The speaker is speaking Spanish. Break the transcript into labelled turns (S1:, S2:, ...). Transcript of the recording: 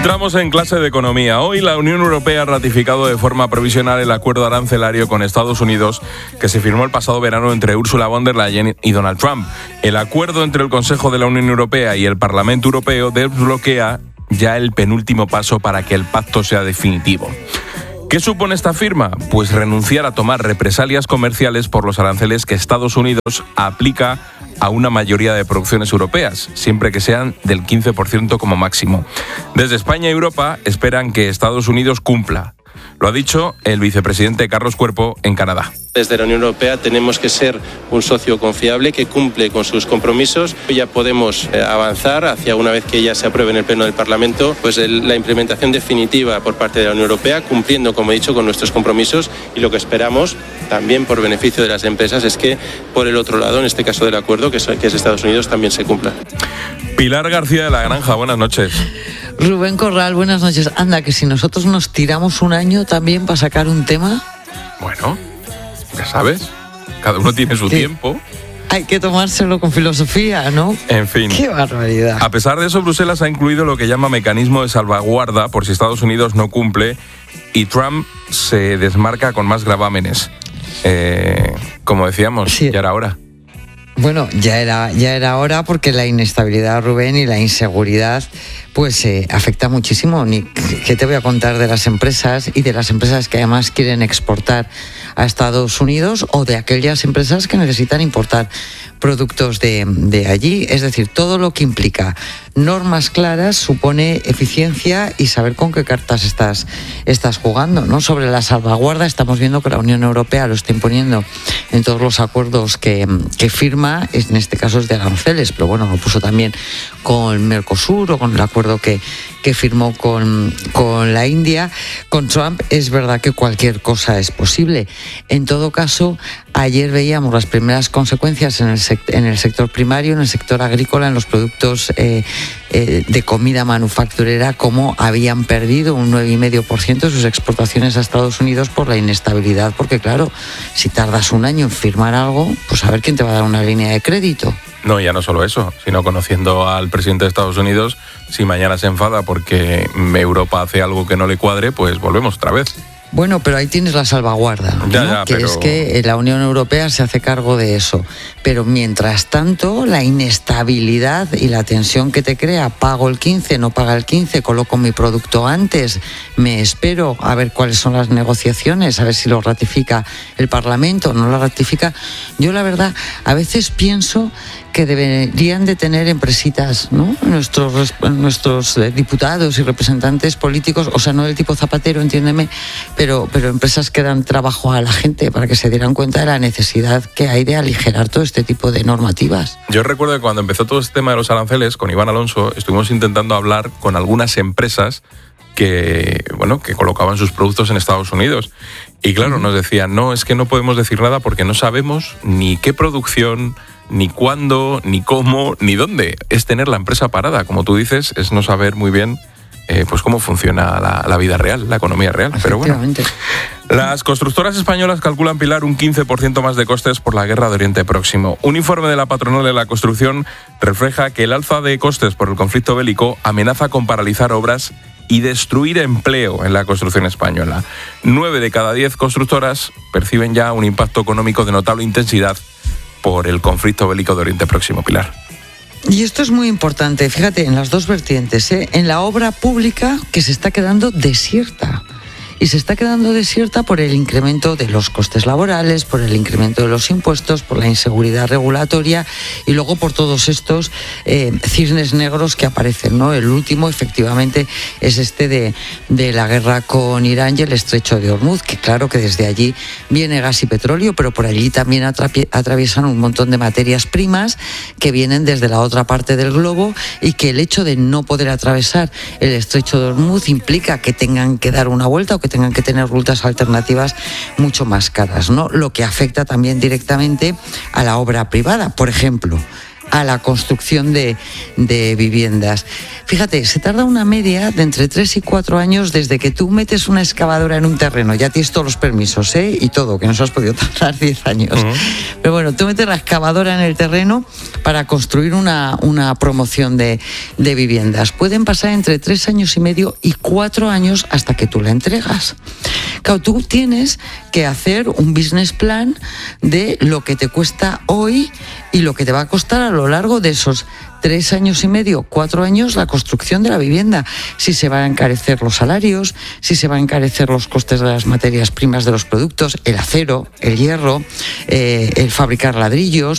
S1: Entramos en clase de economía. Hoy la Unión Europea ha ratificado de forma provisional el acuerdo arancelario con Estados Unidos que se firmó el pasado verano entre Ursula von der Leyen y Donald Trump. El acuerdo entre el Consejo de la Unión Europea y el Parlamento Europeo desbloquea ya el penúltimo paso para que el pacto sea definitivo. ¿Qué supone esta firma? Pues renunciar a tomar represalias comerciales por los aranceles que Estados Unidos aplica a una mayoría de producciones europeas, siempre que sean del 15% como máximo. Desde España y Europa esperan que Estados Unidos cumpla. Lo ha dicho el vicepresidente Carlos Cuerpo en Canadá.
S2: Desde la Unión Europea tenemos que ser un socio confiable que cumple con sus compromisos. Ya podemos avanzar hacia, una vez que ya se apruebe en el Pleno del Parlamento, pues la implementación definitiva por parte de la Unión Europea, cumpliendo, como he dicho, con nuestros compromisos. Y lo que esperamos, también por beneficio de las empresas, es que por el otro lado, en este caso del acuerdo, que es Estados Unidos, también se cumpla.
S1: Pilar García de la Granja, buenas noches.
S3: Rubén Corral, buenas noches. Anda, que si nosotros nos tiramos un año también para sacar un tema.
S1: Bueno, ya sabes, cada uno tiene su tiempo.
S3: Hay que tomárselo con filosofía, ¿no?
S1: En fin.
S3: ¡Qué barbaridad!
S1: A pesar de eso, Bruselas ha incluido lo que llama mecanismo de salvaguarda por si Estados Unidos no cumple y Trump se desmarca con más gravámenes. Como decíamos, sí. Ya era hora.
S3: Bueno, ya era hora porque la inestabilidad, Rubén, y la inseguridad pues afecta muchísimo. ¿Qué te voy a contar de las empresas y de las empresas que además quieren exportar a Estados Unidos o de aquellas empresas que necesitan importar productos de allí? Es decir, todo lo que implica normas claras supone eficiencia y saber con qué cartas estás jugando, ¿no? Sobre la salvaguarda estamos viendo que la Unión Europea lo está imponiendo en todos los acuerdos que firma, en este caso es de aranceles, pero bueno, lo puso también con Mercosur o con el acuerdo que firmó con la India. Con Trump es verdad que cualquier cosa es posible. En todo caso, ayer veíamos las primeras consecuencias en el sector primario, en el sector agrícola, en los productos de comida manufacturera, como habían perdido un 9,5% de sus exportaciones a Estados Unidos por la inestabilidad, porque claro, si tardas un año en firmar algo, pues a ver quién te va a dar una línea de crédito.
S1: No, ya no solo eso, sino conociendo al presidente de Estados Unidos, si mañana se enfada porque Europa hace algo que no le cuadre, pues volvemos otra vez.
S3: Bueno, pero ahí tienes la salvaguarda, ¿no? Que es que la Unión Europea se hace cargo de eso. Pero mientras tanto, la inestabilidad y la tensión que te crea, pago el 15, no paga el 15, coloco mi producto antes, me espero a ver cuáles son las negociaciones, a ver si lo ratifica el Parlamento, no lo ratifica. Yo la verdad, a veces pienso que deberían de tener empresitas, ¿no? Nuestros diputados y representantes políticos, o sea, no del tipo Zapatero, entiéndeme, pero empresas que dan trabajo a la gente para que se dieran cuenta de la necesidad que hay de aligerar todo este tipo de normativas.
S1: Yo recuerdo que cuando empezó todo este tema de los aranceles, con Iván Alonso, estuvimos intentando hablar con algunas empresas que colocaban sus productos en Estados Unidos. Y claro, nos decían, no, es que no podemos decir nada porque no sabemos ni qué producción, ni cuándo, ni cómo, ni dónde. Es tener la empresa parada, como tú dices, es no saber muy bien pues cómo funciona la vida real, la economía real. Pero bueno, las constructoras españolas calculan, Pilar, un 15% más de costes por la guerra de Oriente Próximo. Un informe de la patronal de la construcción refleja que el alza de costes por el conflicto bélico amenaza con paralizar obras y destruir empleo en la construcción española. 9 de cada 10 constructoras perciben ya un impacto económico de notable intensidad por el conflicto bélico de Oriente Próximo, Pilar.
S3: Y esto es muy importante, fíjate, en las dos vertientes, en la obra pública, que se está quedando desierta. Y se está quedando desierta por el incremento de los costes laborales, por el incremento de los impuestos, por la inseguridad regulatoria y luego por todos estos cisnes negros que aparecen, ¿no? El último, efectivamente, es este de la guerra con Irán y el estrecho de Hormuz, que claro que desde allí viene gas y petróleo, pero por allí también atraviesan un montón de materias primas que vienen desde la otra parte del globo y que el hecho de no poder atravesar el estrecho de Hormuz implica que tengan que dar una vuelta o que tengan que tener rutas alternativas mucho más caras, ¿no? Lo que afecta también directamente a la obra privada. Por ejemplo, a la construcción de viviendas. Fíjate, se tarda una media de entre 3 y 4 años desde que tú metes una excavadora en un terreno, ya tienes todos los permisos, y todo, que nos has podido tardar 10 años. Pero bueno, tú metes la excavadora en el terreno para construir una promoción de viviendas. Pueden pasar entre 3 años y medio y 4 años hasta que tú la entregas. Claro, tú tienes que hacer un business plan de lo que te cuesta hoy y lo que te va a costar a lo largo de esos 3 años y medio, 4 años, la construcción de la vivienda. Si se van a encarecer los salarios, si se van a encarecer los costes de las materias primas de los productos, el acero, el hierro, el fabricar ladrillos,